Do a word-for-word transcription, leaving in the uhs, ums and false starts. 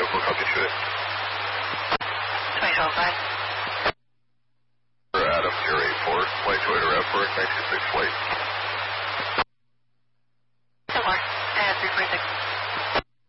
four, copy two eight. twenty-seven five. Adam zero eight four, flight Toyota RAV four, nine two six flight.